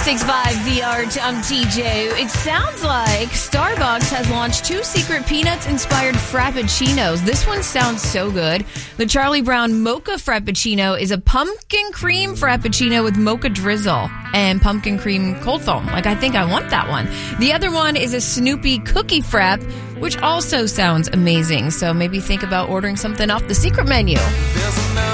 1065 The Art. I'm TJ. It sounds like Starbucks has launched 2 secret peanuts-inspired Frappuccinos. This one sounds so good. The Charlie Brown Mocha Frappuccino is a pumpkin cream Frappuccino with mocha drizzle and pumpkin cream cold foam. I think I want that one. The other one is a Snoopy Cookie Frap, which also sounds amazing. So maybe think about ordering something off the secret menu.